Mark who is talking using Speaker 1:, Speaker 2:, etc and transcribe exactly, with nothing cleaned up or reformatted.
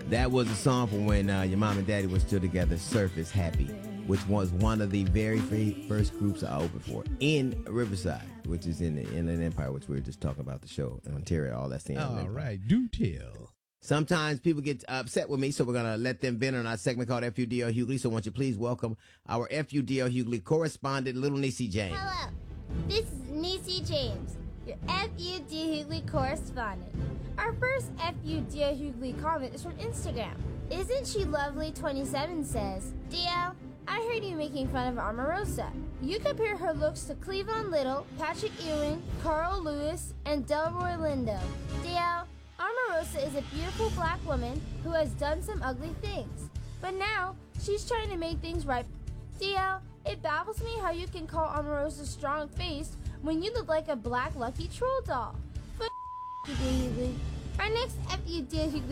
Speaker 1: That was a song from when uh, your mom and daddy were still together, Surface Happy, which was one of the very first groups I opened for in Riverside, which is in the Inland Empire, which we were just talking about the show in Ontario, all that's the Inland
Speaker 2: All
Speaker 1: Empire.
Speaker 2: right, do tell.
Speaker 1: Sometimes people get upset with me, so we're going to let them vent on our segment called F U D L Hughley. So won't you please welcome our F U D L Hughley correspondent, Little Niecy James.
Speaker 3: Hello, this is Niecy James, your F U D Hughley correspondent. Our first F U D L Hughley comment is from Instagram. Isn't She Lovely twenty-seven says, D L, I heard you making fun of Omarosa. You compare her looks to Cleavon Little, Patrick Ewing, Carl Lewis, and Delroy Lindo. D L, Omarosa is a beautiful black woman who has done some ugly things, but now she's trying to make things right. D L, it baffles me how you can call Omarosa strong-faced when you look like a black Lucky Troll doll. F*** you, Hughley. Our next F U D Hughley